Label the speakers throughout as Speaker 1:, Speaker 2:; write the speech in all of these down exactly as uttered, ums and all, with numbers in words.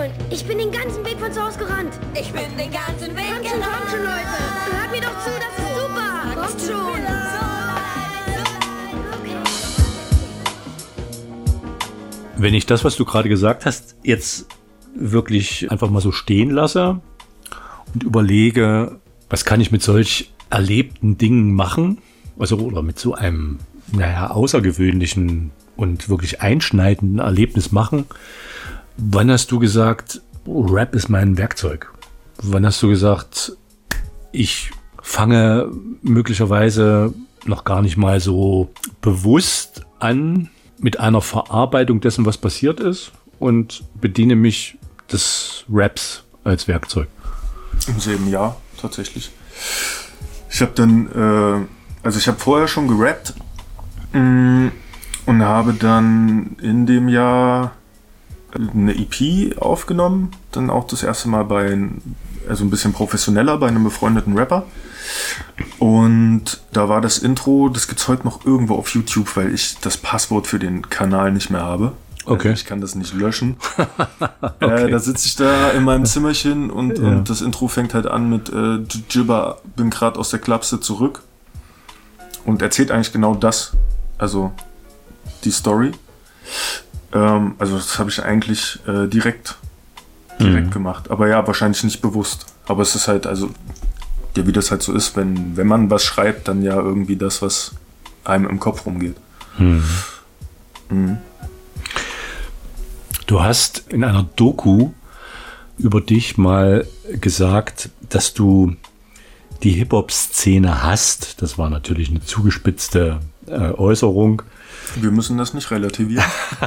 Speaker 1: Und ich bin den ganzen Weg von zu Hause gerannt.
Speaker 2: Ich bin den ganzen Weg
Speaker 1: Kommt schon, kommt schon, Leute. Hört mir doch zu, das ist super. Kommt schon.
Speaker 3: Wenn ich das, was du gerade gesagt hast, jetzt wirklich einfach mal so stehen lasse und überlege, was kann ich mit solch erlebten Dingen machen, also oder mit so einem, naja, außergewöhnlichen und wirklich einschneidenden Erlebnis machen. Wann hast du gesagt, oh, Rap ist mein Werkzeug? Wann hast du gesagt, ich fange möglicherweise noch gar nicht mal so bewusst an mit einer Verarbeitung dessen, was passiert ist, und bediene mich des Raps als Werkzeug?
Speaker 4: Im selben Jahr tatsächlich. Ich habe dann, äh, also ich habe vorher schon gerappt mh, und habe dann in dem Jahr eine E P aufgenommen, dann auch das erste Mal bei, also ein bisschen professioneller, bei einem befreundeten Rapper. Und da war das Intro, das gibt's heute noch irgendwo auf YouTube, weil ich das Passwort für den Kanal nicht mehr habe.
Speaker 3: Okay.
Speaker 4: Also ich kann das nicht löschen.
Speaker 3: Okay.
Speaker 4: Äh, da sitze ich da in meinem Zimmerchen und,
Speaker 3: Ja.
Speaker 4: und das Intro fängt halt an mit äh, Jibba, bin gerade aus der Klapse zurück. Und erzählt eigentlich genau das. Also die Story. Ähm, also das habe ich eigentlich äh, direkt, direkt
Speaker 3: Mhm.
Speaker 4: gemacht. Aber ja, wahrscheinlich nicht bewusst. Aber es ist halt, also, ja, wie das halt so ist, wenn, wenn man was schreibt, dann ja irgendwie das, was einem im Kopf rumgeht.
Speaker 3: Mhm.
Speaker 4: Mhm.
Speaker 3: Du hast in einer Doku über dich mal gesagt, dass du die Hip-Hop-Szene hasst. Das war natürlich eine zugespitzte äh, Äußerung.
Speaker 4: Wir müssen das nicht relativieren.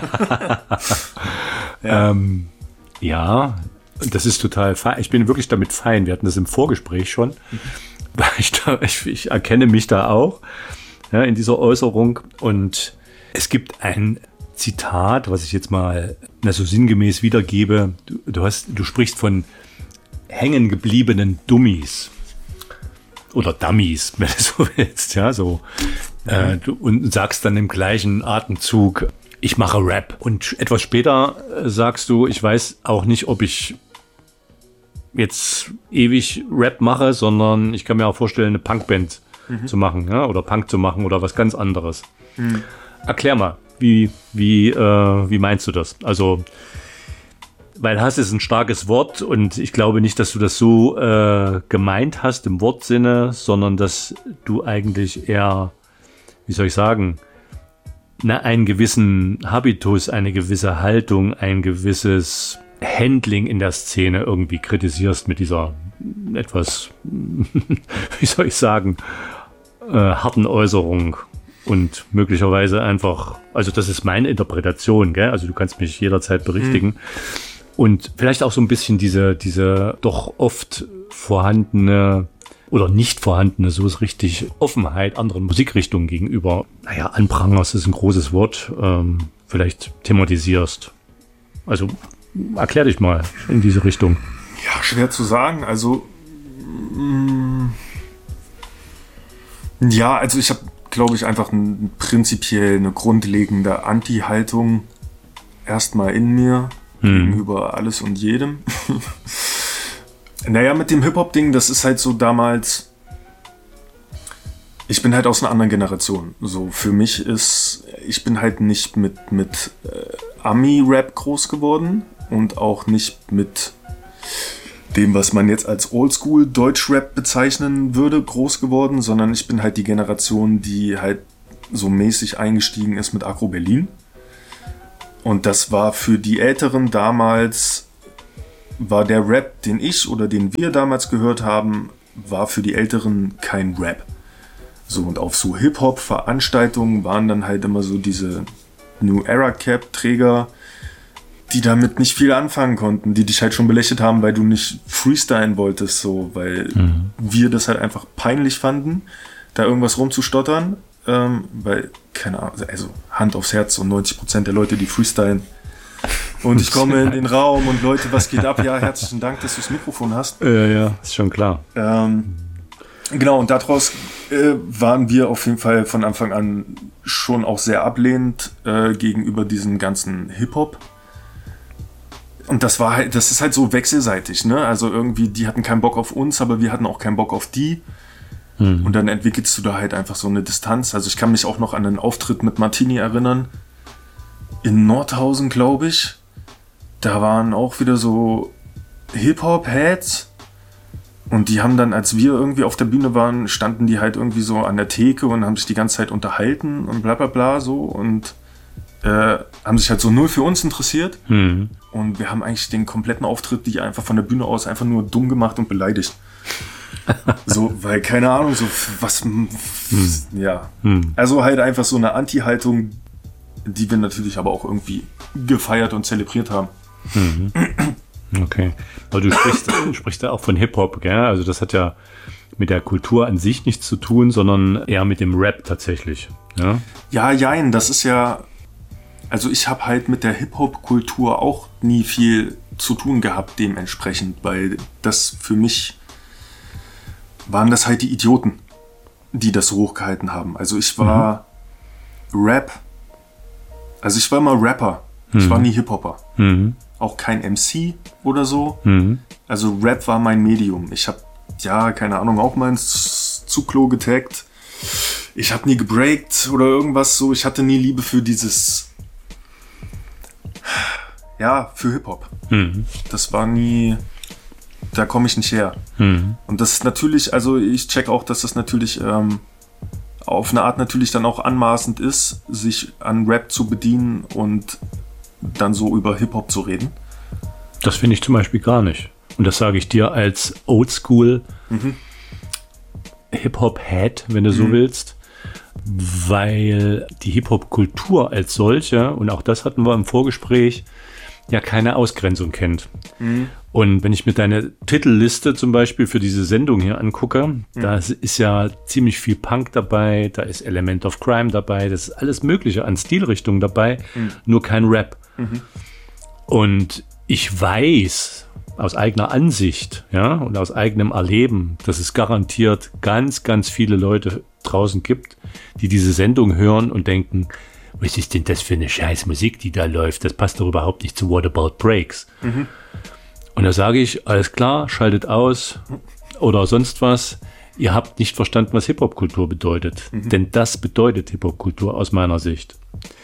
Speaker 3: Ja. Ähm, ja, das ist total fein. Ich bin wirklich damit fein. Wir hatten das im Vorgespräch schon. Ich, da, ich, ich erkenne mich da auch, ja, in dieser Äußerung. Und es gibt ein Zitat, was ich jetzt mal na, so sinngemäß wiedergebe. Du, du, hast, du sprichst von hängen gebliebenen Dummies. Oder Dummies, wenn du so willst. Ja, so. Äh, du, und sagst dann im gleichen Atemzug, ich mache Rap. Und etwas später äh, sagst du, ich weiß auch nicht, ob ich jetzt ewig Rap mache, sondern ich kann mir auch vorstellen, eine Punkband mhm. zu machen, ja? Oder Punk zu machen oder was ganz anderes. Mhm. Erklär mal, wie, wie, äh, wie meinst du das? Also, weil Hass ist ein starkes Wort und ich glaube nicht, dass du das so äh, gemeint hast im Wortsinne, sondern dass du eigentlich eher, wie soll ich sagen, na, einen gewissen Habitus, eine gewisse Haltung, ein gewisses Handling in der Szene irgendwie kritisierst mit dieser etwas, wie soll ich sagen, äh, harten Äußerung und möglicherweise einfach, also das ist meine Interpretation, gell? Also du kannst mich jederzeit berichtigen. Mhm. Und vielleicht auch so ein bisschen diese, diese doch oft vorhandene oder nicht vorhandene, so ist richtig, Offenheit anderen Musikrichtungen gegenüber, naja, anprangerst ist ein großes Wort, ähm, vielleicht thematisierst. Also erklär dich mal in diese Richtung.
Speaker 4: Ja, schwer zu sagen. Also mh, ja, also ich habe, glaube ich, einfach ein, prinzipiell eine grundlegende Anti-Haltung erstmal in mir hm. gegenüber alles und jedem. Naja, mit dem Hip-Hop-Ding, das ist halt so damals, ich bin halt aus einer anderen Generation. So, für mich ist, ich bin halt nicht mit, mit äh, Ami-Rap groß geworden und auch nicht mit dem, was man jetzt als Oldschool Deutsch-Rap bezeichnen würde, groß geworden, sondern ich bin halt die Generation, die halt so mäßig eingestiegen ist mit Agro Berlin. Und das war für die Älteren damals, war der Rap, den ich oder den wir damals gehört haben, war für die Älteren kein Rap. So, und auf so Hip-Hop-Veranstaltungen waren dann halt immer so diese New Era Cap-Träger, die damit nicht viel anfangen konnten, die dich halt schon belächelt haben, weil du nicht freestylen wolltest, so, weil mhm. wir das halt einfach peinlich fanden, da irgendwas rumzustottern, ähm, weil, keine Ahnung, also Hand aufs Herz, und neunzig Prozent der Leute, die freestylen, und ich komme in den Raum und Leute, was geht ab? Ja, herzlichen Dank, dass du das Mikrofon hast.
Speaker 3: Ja, ja, ist schon klar.
Speaker 4: Ähm, genau, und daraus äh, waren wir auf jeden Fall von Anfang an schon auch sehr ablehnend äh, gegenüber diesem ganzen Hip-Hop. und das war halt, das ist halt so wechselseitig, ne? Also irgendwie, die hatten keinen Bock auf uns, aber wir hatten auch keinen Bock auf die. Hm. Und dann entwickelst du da halt einfach so eine Distanz. Also ich kann mich auch noch an einen Auftritt mit Martini erinnern. In Nordhausen, glaube ich. Da waren auch wieder so Hip-Hop-Heads. Und die haben dann, als wir irgendwie auf der Bühne waren, standen die halt irgendwie so an der Theke und haben sich die ganze Zeit unterhalten und bla bla bla so. Und äh, haben sich halt so null für uns interessiert. Hm. Und wir haben eigentlich den kompletten Auftritt, die einfach von der Bühne aus einfach nur dumm gemacht und beleidigt. So, weil, keine Ahnung, so was, hm. ja. Hm. Also halt einfach so eine Anti-Haltung, die wir natürlich aber auch irgendwie gefeiert und zelebriert haben.
Speaker 3: Mhm. Okay. Aber du sprichst, sprichst da auch von Hip-Hop, gell? Also das hat ja mit der Kultur an sich nichts zu tun, sondern eher mit dem Rap tatsächlich. Ja,
Speaker 4: ja, jein, das ist ja, also ich habe halt mit der Hip-Hop-Kultur auch nie viel zu tun gehabt dementsprechend, weil das für mich waren das halt die Idioten, die das so hochgehalten haben. Also ich war mhm. Rap, also ich war mal Rapper, mhm. ich war nie Hip-Hopper. Mhm. Auch kein M C oder so. Mhm. Also Rap war mein Medium. Ich habe, ja, keine Ahnung, auch mal ins Zugklo getaggt. Ich habe nie gebreakt oder irgendwas so. Ich hatte nie Liebe für dieses, ja, für Hip-Hop. Mhm. Das war nie, da komme ich nicht her. Mhm. Und das ist natürlich, also ich check auch, dass das natürlich ähm, auf eine Art natürlich dann auch anmaßend ist, sich an Rap zu bedienen und dann so über Hip-Hop zu reden.
Speaker 3: Das finde ich zum Beispiel gar nicht. Und das sage ich dir als Oldschool mhm. Hip-Hop-Head, wenn du mhm. so willst, weil die Hip-Hop-Kultur als solche, und auch das hatten wir im Vorgespräch, ja keine Ausgrenzung kennt. Mhm. Und wenn ich mir deine Titelliste zum Beispiel für diese Sendung hier angucke, mhm. da ist ja ziemlich viel Punk dabei, da ist Element of Crime dabei, das ist alles Mögliche an Stilrichtungen dabei, mhm. nur kein Rap. Mhm. Und ich weiß aus eigener Ansicht, ja, und aus eigenem Erleben, dass es garantiert ganz, ganz viele Leute draußen gibt, die diese Sendung hören und denken, was ist denn das für eine scheiß Musik, die da läuft? Das passt doch überhaupt nicht zu What About Breaks. Mhm. Und da sage ich, alles klar, schaltet aus oder sonst was. Ihr habt nicht verstanden, was Hip-Hop-Kultur bedeutet. Mhm. Denn das bedeutet Hip-Hop-Kultur aus meiner Sicht.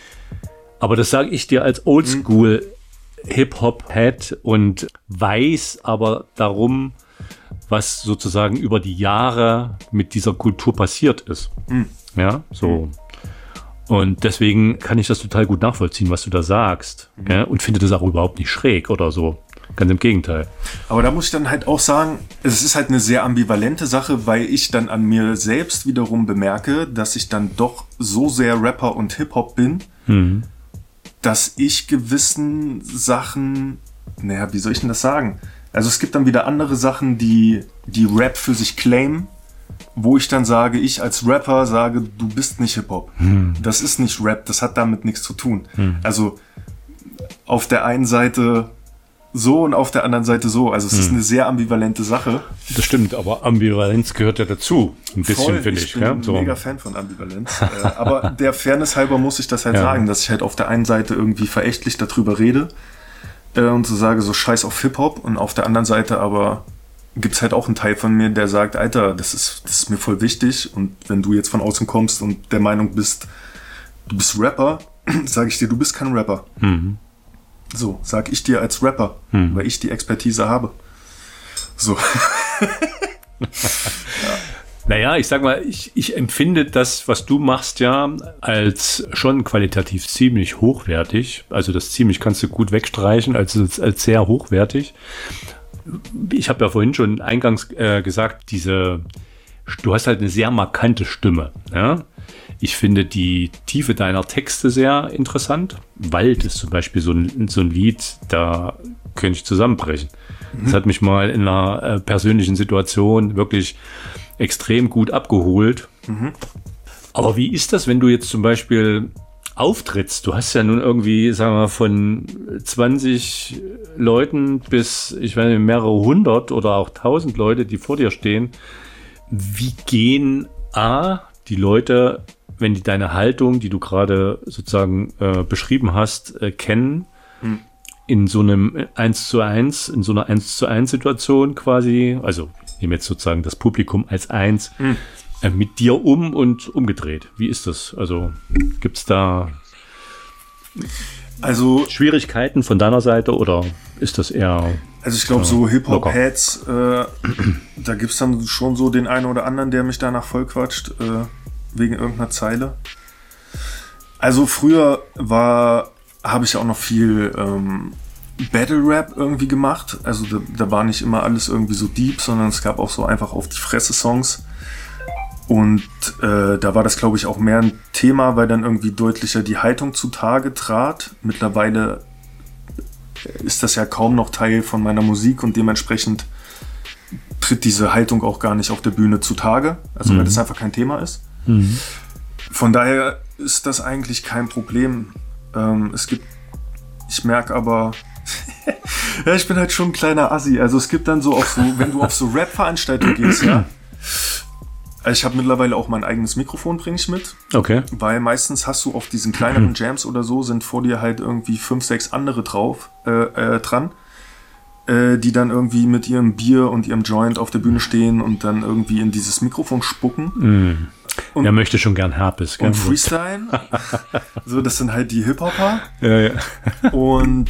Speaker 3: Aber das sage ich dir als Oldschool Hip-Hop-Head und weiß aber darum, was sozusagen über die Jahre mit dieser Kultur passiert ist. Mhm. Ja, so. Und deswegen kann ich das total gut nachvollziehen, was du da sagst. Mhm. Ja, und finde das auch überhaupt nicht schräg oder so. Ganz im Gegenteil.
Speaker 4: Aber da muss ich dann halt auch sagen, es ist halt eine sehr ambivalente Sache, weil ich dann an mir selbst wiederum bemerke, dass ich dann doch so sehr Rapper und Hip-Hop bin, mhm. dass ich gewissen Sachen, naja, wie soll ich denn das sagen? Also es gibt dann wieder andere Sachen, die, die Rap für sich claimen, wo ich dann sage, ich als Rapper sage, du bist nicht Hip-Hop. Mhm. Das ist nicht Rap, das hat damit nichts zu tun. Mhm. Also auf der einen Seite so und auf der anderen Seite so. Also es hm. ist eine sehr ambivalente Sache.
Speaker 3: Das stimmt, aber Ambivalenz gehört ja dazu. Ein bisschen, finde ich.
Speaker 4: Ich bin
Speaker 3: ja?
Speaker 4: ein
Speaker 3: so.
Speaker 4: mega Fan von Ambivalenz. äh, aber der Fairness halber muss ich das halt ja. sagen, dass ich halt auf der einen Seite irgendwie verächtlich darüber rede äh, und so sage, so scheiß auf Hip-Hop, und auf der anderen Seite aber gibt es halt auch einen Teil von mir, der sagt, Alter, das ist, das ist mir voll wichtig, und wenn du jetzt von außen kommst und der Meinung bist, du bist Rapper, sage ich dir, du bist kein Rapper. Mhm. So, sag ich dir als Rapper, hm. weil ich die Expertise habe. So.
Speaker 3: ja. Naja, ich sag mal, ich, ich empfinde das, was du machst, ja, als schon qualitativ ziemlich hochwertig. Also das ziemlich kannst du gut wegstreichen, als, als sehr hochwertig. Ich habe ja vorhin schon eingangs äh, gesagt, diese, du hast halt eine sehr markante Stimme, ja. Ich finde die Tiefe deiner Texte sehr interessant. Wald ist zum Beispiel so ein, so ein Lied, da könnte ich zusammenbrechen. Mhm. Das hat mich mal in einer äh, persönlichen Situation wirklich extrem gut abgeholt. Mhm. Aber wie ist das, wenn du jetzt zum Beispiel auftrittst? Du hast ja nun irgendwie, sagen wir mal, von zwanzig Leuten bis, ich weiß nicht, mehrere hundert oder auch tausend Leute, die vor dir stehen. Wie gehen A, die Leute, wenn die deine Haltung, die du gerade sozusagen äh, beschrieben hast, äh, kennen, hm. in so einem eins zu eins, in so einer eins zu eins Situation quasi, also ich nehme jetzt sozusagen das Publikum als eins, mhm. äh, mit dir um und umgedreht. Wie ist das? Also gibt es da
Speaker 4: also,
Speaker 3: Schwierigkeiten von deiner Seite oder ist das eher...
Speaker 4: Also ich glaube, so Hip-Hop-Heads, äh, da gibt es dann schon so den einen oder anderen, der mich danach vollquatscht, äh, wegen irgendeiner Zeile. Also früher war, habe ich auch noch viel ähm, Battle-Rap irgendwie gemacht. Also da, da war nicht immer alles irgendwie so deep, sondern es gab auch so einfach auf die Fresse-Songs. Und äh, da war das, glaube ich, auch mehr ein Thema, weil dann irgendwie deutlicher die Haltung zutage trat. Mittlerweile ist das ja kaum noch Teil von meiner Musik und dementsprechend tritt diese Haltung auch gar nicht auf der Bühne zutage, also mhm. weil das einfach kein Thema ist. Mhm. Von daher ist das eigentlich kein Problem. Ähm, es gibt, ich merke aber, ja, ich bin halt schon ein kleiner Assi, also es gibt dann so, auf so wenn du auf so Rap-Veranstaltungen gehst, ja, ich habe mittlerweile auch mein eigenes Mikrofon, bringe ich mit.
Speaker 3: Okay.
Speaker 4: Weil meistens hast du auf diesen kleineren Jams oder so, sind vor dir halt irgendwie fünf, sechs andere drauf, äh, äh, dran, äh, die dann irgendwie mit ihrem Bier und ihrem Joint auf der Bühne stehen und dann irgendwie in dieses Mikrofon spucken.
Speaker 3: Mm. Und, er möchte schon gern Herpes.
Speaker 4: Und Freestyle. So, das sind halt die Hip-Hopper.
Speaker 3: Ja, ja.
Speaker 4: Und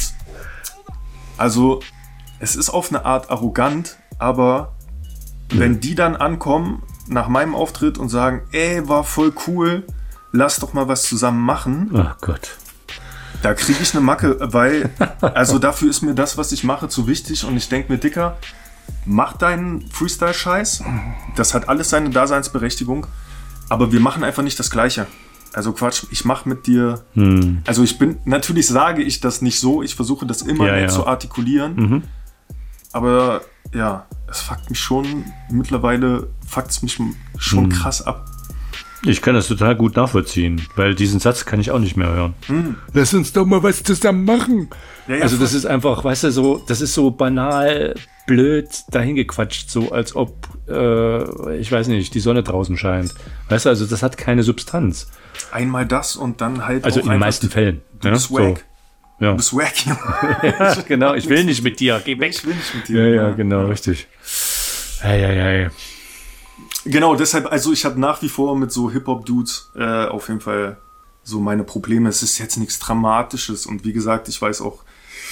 Speaker 4: also, es ist auf eine Art arrogant, aber mhm. wenn die dann ankommen nach meinem Auftritt und sagen, ey, war voll cool, lass doch mal was zusammen machen.
Speaker 3: Oh Gott.
Speaker 4: Da kriege ich eine Macke, weil, also dafür ist mir das, was ich mache, zu wichtig und ich denke mir, Dicker, mach deinen Freestyle-Scheiß, das hat alles seine Daseinsberechtigung, aber wir machen einfach nicht das Gleiche. Also Quatsch, ich mache mit dir, hm. also ich bin, natürlich sage ich das nicht so, ich versuche das immer
Speaker 3: ja,
Speaker 4: mehr
Speaker 3: ja.
Speaker 4: zu artikulieren, mhm. aber ja, es fuckt mich schon, mittlerweile fuckt es mich schon hm. krass ab.
Speaker 3: Ich kann das total gut nachvollziehen, weil diesen Satz kann ich auch nicht mehr hören.
Speaker 4: Hm.
Speaker 3: Lass uns doch mal was zusammen machen.
Speaker 4: Ja, ja,
Speaker 3: also das ist einfach, weißt du, so, das ist so banal, blöd dahingequatscht, so als ob, äh, ich weiß nicht, die Sonne draußen scheint. Weißt du, also das hat keine Substanz.
Speaker 4: Einmal das und dann halt
Speaker 3: also
Speaker 4: auch
Speaker 3: in den meisten Fällen.
Speaker 4: Du bist ja, wack.
Speaker 3: So. Ja.
Speaker 4: Du bist wack.
Speaker 3: Ja, genau, ich will nicht mit dir, geh weg.
Speaker 4: Ich will nicht mit dir.
Speaker 3: Ja, ja, genau, ja. richtig. Ja, ja, ja, ja.
Speaker 4: Genau, deshalb, also ich habe nach wie vor mit so Hip-Hop-Dudes äh, auf jeden Fall so meine Probleme. Es ist jetzt nichts Dramatisches und wie gesagt, ich weiß auch,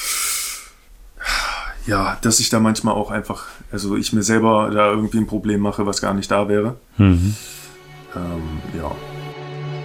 Speaker 4: ja, dass ich da manchmal auch einfach, also ich mir selber da irgendwie ein Problem mache, was gar nicht da wäre.
Speaker 3: Mhm.
Speaker 4: Ähm, ja.